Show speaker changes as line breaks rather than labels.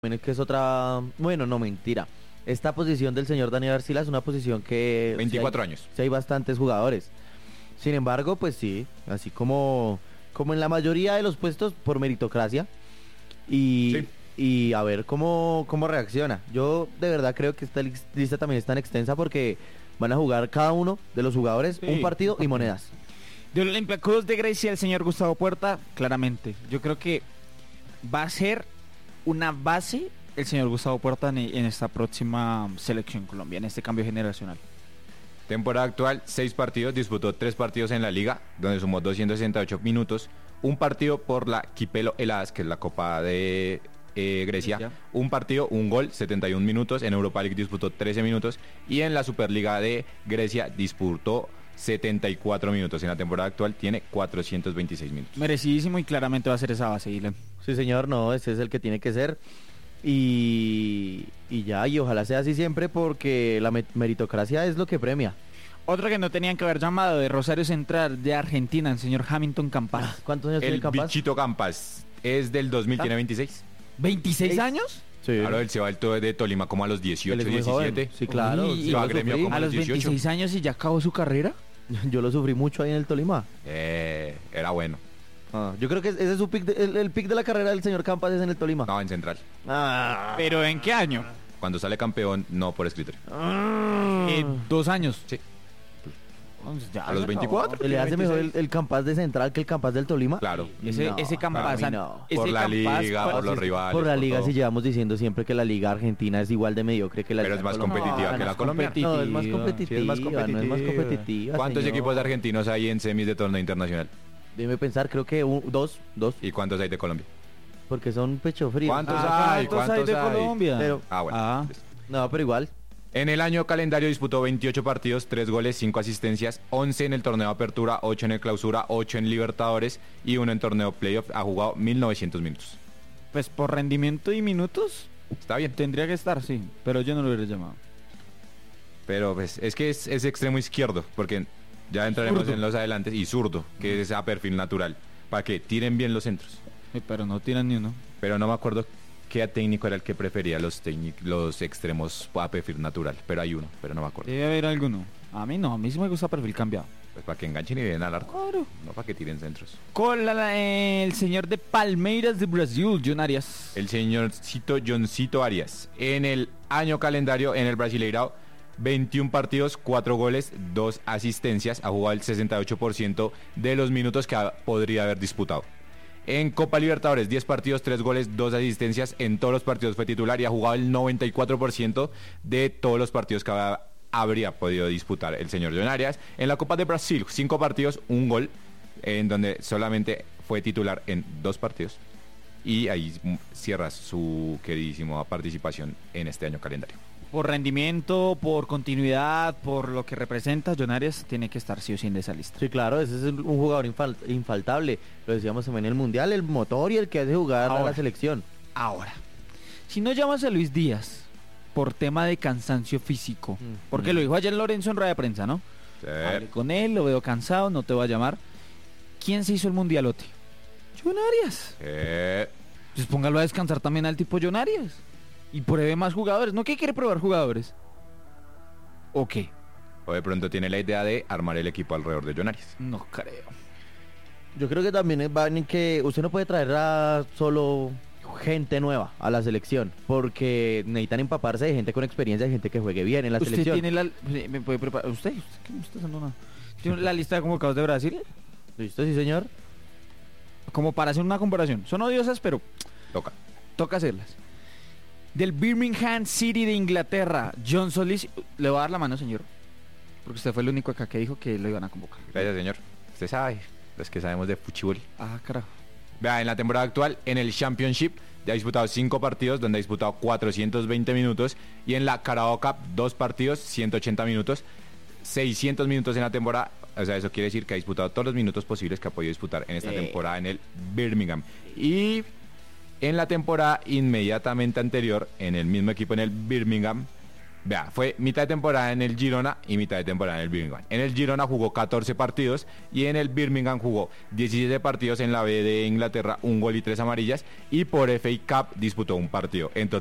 Bueno, es que es otra, bueno, no mentira. Esta posición del señor Daniel Arcila es una posición que
24 años.
Sí hay bastantes jugadores. Sin embargo, pues sí, así como en la mayoría de los puestos por meritocracia y,
Sí.
y a ver cómo reacciona. Yo de verdad creo que esta lista también es tan extensa porque van a jugar cada uno de los jugadores
Sí,
un partido y monedas.
Del Olympiacos de Grecia, el señor Gustavo Puerta, claramente. Yo creo que va a ser una base el señor Gustavo Puerta en esta próxima selección Colombia, en este cambio generacional.
Temporada actual, 6 partidos, disputó 3 partidos en la liga, donde sumó 268 minutos, un partido por la Kipelo Heladas, que es la Copa de Grecia, un partido, un gol, 71 minutos, en Europa League disputó 13 minutos, y en la Superliga de Grecia disputó 74 minutos. En la temporada actual tiene 426 minutos.
Merecidísimo y claramente va a ser esa base, Dylan.
Sí, señor, no, ese es el que tiene que ser. Y ya, y ojalá sea así siempre porque la meritocracia es lo que premia.
Otro que no tenían que haber llamado de Rosario Central de Argentina, el señor Hamilton Campas.
¿Cuántos años tiene
El
Campas?
bichito Campas es del 2000, tiene 26.
¿26 años?
Sí.
Claro, él se va de Tolima como a los 18,
Él es muy joven.
17.
Sí, claro.
Uy,
sí,
y
yo
va a
lo
gremio
sufrí.
como
A los
18.
26 años y ya acabó su carrera.
Yo lo sufrí mucho ahí en el Tolima.
Era bueno.
Yo creo que ese es su pick el pick de la carrera del señor Campas es en el Tolima.
No, en Central.
¿Pero en qué año?
Cuando sale campeón, no por escritorio.
2 años.
Sí.
Entonces, ya
A los
se
24.
acabó.
Se le hace mejor el Campas de Central que el Campas del Tolima.
Claro.
Ese Campas.
para mí no.
ese
Por la
Campas,
liga, por los rivales.
Por la liga
todo.
sí llevamos diciendo siempre que la liga argentina es igual de mediocre que la
Pero
liga
es más
colombiana.
competitiva que la colombiana.
No, es más
Sí,
competitiva,
es más
no es más
competitiva.
competitiva.
¿Cuántos
señor.
equipos argentinos hay en semis de torneo internacional?
Déjeme pensar, creo que dos,
¿Y cuántos hay de Colombia?
porque son pecho frío.
¿Cuántos hay? ¿Cuántos
de
hay?
Colombia?
Pero-
Bueno.
Ah.
No, pero igual.
En el año calendario disputó 28 partidos, 3 goles, 5 asistencias, 11 en el torneo Apertura, 8 en el Clausura, 8 en Libertadores y 1 en torneo Playoff. Ha jugado 1900 minutos.
Pues por rendimiento y minutos
Está bien.
tendría que estar, sí. Pero yo no lo hubiera llamado.
Pero pues, es que es extremo izquierdo, porque ya entraremos
Zurdo.
en los adelantes, y zurdo, que es a perfil natural, para que tiren bien los centros.
Pero no tiran ni uno.
Pero no me acuerdo qué técnico era el que prefería los extremos a perfil natural, pero hay uno, pero no me acuerdo.
Debe haber alguno. A mí no, a mí sí me gusta perfil cambiado.
Pues para que enganchen y den al arco,
Claro.
no para que tiren centros.
Con el señor de Palmeiras de Brasil, John Arias.
El señorcito Johncito Arias. En el año calendario, en el Brasileirao, 21 partidos, 4 goles, 2 asistencias. Ha jugado el 68% de los minutos que podría haber disputado. En Copa Libertadores, 10 partidos, 3 goles, 2 asistencias. En todos los partidos fue titular y ha jugado el 94% de todos los partidos que habría podido disputar el señor John Arias. En la Copa de Brasil, 5 partidos, 1 gol, en donde solamente fue titular en 2 partidos. Y ahí cierra su queridísima participación en este año calendario.
Por rendimiento, por continuidad, por lo que representa, John Arias tiene que estar sí o sí en esa lista.
Sí, claro, ese es un jugador infaltable. Lo decíamos también en el Mundial, el motor y el que hace jugar a
Ahora.
la selección.
Ahora, si no llamas a Luis Díaz por tema de cansancio físico, porque lo dijo ayer Lorenzo en rueda de prensa, ¿no? Hablé con él, lo veo cansado, no te voy a llamar. ¿Quién se hizo el mundialote? John Arias. Pues póngalo a descansar también al tipo John Arias. Y pruebe más jugadores. ¿No que quiere probar jugadores? ¿O qué?
O de pronto tiene la idea de armar el equipo alrededor de John Arias.
No creo.
Yo creo que también va en que usted no puede traer a solo gente nueva a la selección, porque necesitan empaparse de gente con experiencia, de gente que juegue bien en la
¿Usted
selección.
tiene la... ¿Me puede preparar? ¿Usted qué me está haciendo nada? ¿Tiene la lista de convocados de Brasil?
¿Listo, sí, señor?
Como para hacer una comparación. Son odiosas, pero
Toca.
hacerlas. Del Birmingham City de Inglaterra, John Solís. Le voy a dar la mano, señor. Porque usted fue el único acá que dijo que lo iban a convocar.
Gracias, señor. Usted sabe, los que sabemos de fútbol.
Ah, carajo.
Vea, en la temporada actual, en el Championship, ya ha disputado 5 partidos, donde ha disputado 420 minutos. Y en la Carabao Cup, 2 partidos, 180 minutos. 600 minutos en la temporada. O sea, eso quiere decir que ha disputado todos los minutos posibles que ha podido disputar en esta temporada en el Birmingham. Y en la temporada inmediatamente anterior, en el mismo equipo, en el Birmingham, Vea, fue mitad de temporada en el Girona y mitad de temporada en el Birmingham. En el Girona jugó 14 partidos y en el Birmingham jugó 17 partidos en la B de Inglaterra, 1 gol y 3 amarillas, y por FA Cup disputó un partido. En